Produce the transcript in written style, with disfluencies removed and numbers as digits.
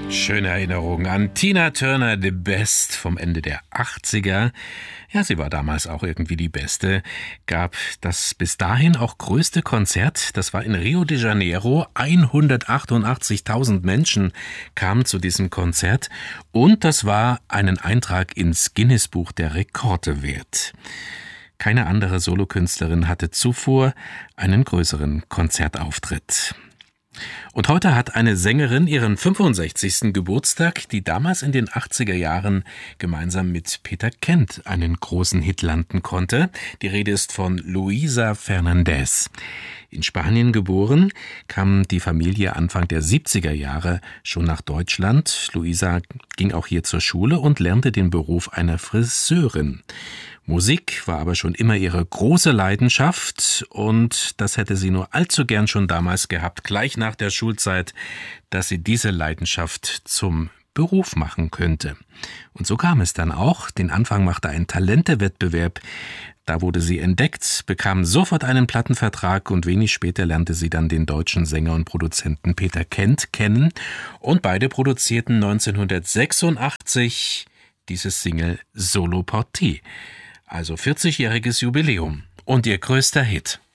Schöne Erinnerung an Tina Turner, The Best vom Ende der 80er. Ja, sie war damals auch irgendwie die Beste. Gab das bis dahin auch größte Konzert. Das war in Rio de Janeiro. 188.000 Menschen kamen zu diesem Konzert. Und das war einen Eintrag ins Guinness-Buch der Rekorde wert. Keine andere Solokünstlerin hatte zuvor einen größeren Konzertauftritt. Und heute hat eine Sängerin ihren 65. Geburtstag, die damals in den 80er Jahren gemeinsam mit Peter Kent einen großen Hit landen konnte. Die Rede ist von Luisa Fernandez. In Spanien geboren, kam die Familie Anfang der 70er Jahre schon nach Deutschland. Luisa ging auch hier zur Schule und lernte den Beruf einer Friseurin. Musik war aber schon immer ihre große Leidenschaft und das hätte sie nur allzu gern schon damals gehabt, gleich nach der Schulzeit, dass sie diese Leidenschaft zum Beruf machen könnte. Und so kam es dann auch. Den Anfang machte ein Talentewettbewerb. Da wurde sie entdeckt, bekam sofort einen Plattenvertrag und wenig später lernte sie dann den deutschen Sänger und Produzenten Peter Kent kennen. Und beide produzierten 1986 dieses Single Solo Porté. Also 40-jähriges Jubiläum. Und ihr größter Hit.